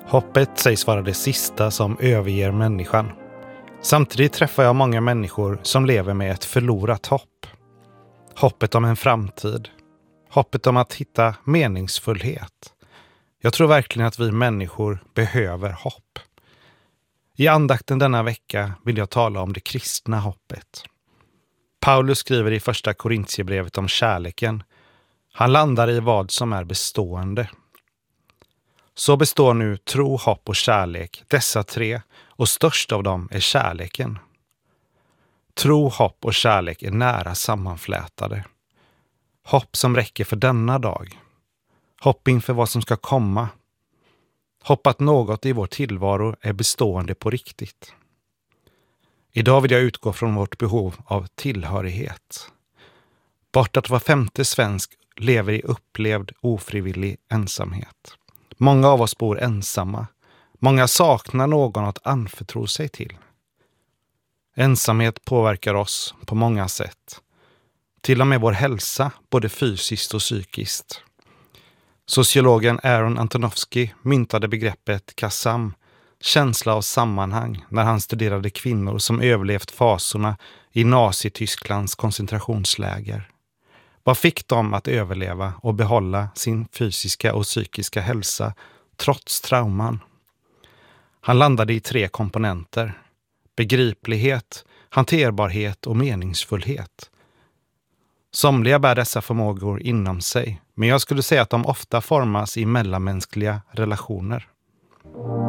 Hoppet sägs vara det sista som överger människan. Samtidigt träffar jag många människor som lever med ett förlorat hopp. Hoppet om en framtid. Hoppet om att hitta meningsfullhet. Jag tror verkligen att vi människor behöver hopp. I andakten denna vecka vill jag tala om det kristna hoppet. Paulus skriver i första Korintierbrevet om kärleken. Han landar i vad som är bestående. Så består nu tro, hopp och kärlek, dessa tre, och störst av dem är kärleken. Tro, hopp och kärlek är nära sammanflätade. Hopp som räcker för denna dag. Hopp inför vad som ska komma. Hopp att något i vår tillvaro är bestående på riktigt. Idag vill jag utgå från vårt behov av tillhörighet. Bortåt var femte svensk lever i upplevd ofrivillig ensamhet. Många av oss bor ensamma. Många saknar någon att anförtro sig till. Ensamhet påverkar oss på många sätt. Till och med vår hälsa, både fysiskt och psykiskt. Sociologen Aaron Antonovsky myntade begreppet KASAM, känsla av sammanhang, när han studerade kvinnor som överlevt fasorna i Nazitysklands koncentrationsläger. Vad fick dem att överleva och behålla sin fysiska och psykiska hälsa trots trauman? Han landade i 3 komponenter: begriplighet, hanterbarhet och meningsfullhet. Somliga bär dessa förmågor inom sig, men jag skulle säga att de ofta formas i mellanmänskliga relationer.